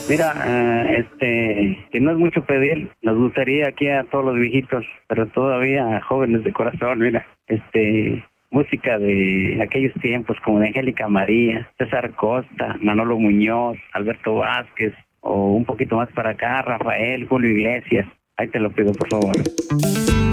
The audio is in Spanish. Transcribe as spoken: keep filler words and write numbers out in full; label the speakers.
Speaker 1: Mira, eh, este, que no es mucho pedir, nos gustaría aquí a todos los viejitos, pero todavía jóvenes de corazón, mira, este, música de aquellos tiempos como de Angélica María, César Costa, Manolo Muñoz, Alberto Vázquez, o un poquito más para acá, Rafael, Julio Iglesias. Ahí te lo pido, por favor.